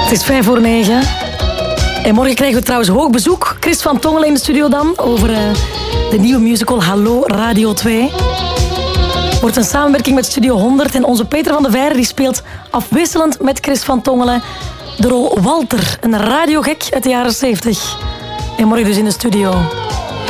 Het is 9:05. En morgen krijgen we trouwens hoog bezoek. Chris van Tongelen in de studio dan. Over de nieuwe musical Hallo Radio 2. Wordt een samenwerking met Studio 100. En onze Peter van de Veire die speelt afwisselend met Chris van Tongelen de rol Walter. Een radiogek uit de jaren 70. En morgen dus in de studio.